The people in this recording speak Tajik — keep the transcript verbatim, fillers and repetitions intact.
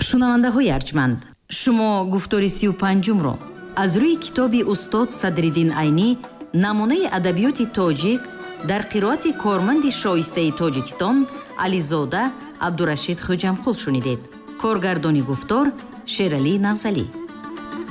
шунавандаҳои арҷманд, шумо гуфтори сию панҷумро аз рӯи китоби устод Садриддин Айнӣ намунаи адабиёти тоҷик дар қироати корманди шоистаи Тоҷикистон Ализода Абдурашид Хоҷамқул шунидед. коргардони гуфтор Шералӣ Навзалӣ.